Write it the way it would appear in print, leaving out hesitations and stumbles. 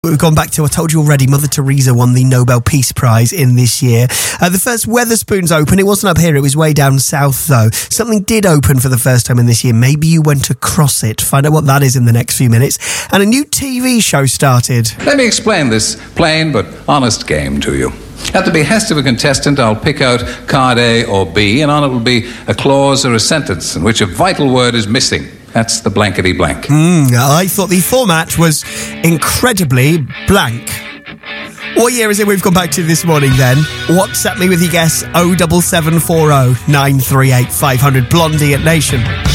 We've gone back to, I told you already, Mother Teresa won the Nobel Peace Prize in this year. The first Wetherspoons open. It wasn't up here, it was way down south though. Something did open for the first time in this year. Maybe you went across it. Find out what that is in the next few minutes. And a new TV show started. Let me explain this plain but honest game to you. At the behest of a contestant, I'll pick out card A or B, and on it will be a clause or a sentence in which a vital word is missing. That's the blankety blank. I thought the format was incredibly blank. What year is it we've gone back to this morning then? WhatsApp me with your guess, 07740 938 500, Blondie at Nation.